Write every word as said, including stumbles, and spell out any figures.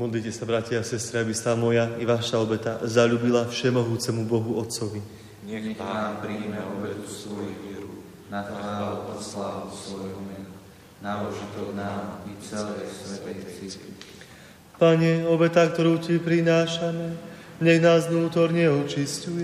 Modlite sa, bratia a sestry, aby sa moja i vaša obeta zaľúbila všemohúcemu Bohu Otcovi. Nech Pán príjme obetu svojich rúk na chválu a slávu svojho mena, na užitok nám i celej svätej cirkvi. Pane, obeta, ktorú Ti prinášame, nech nás vnútorne očisťuje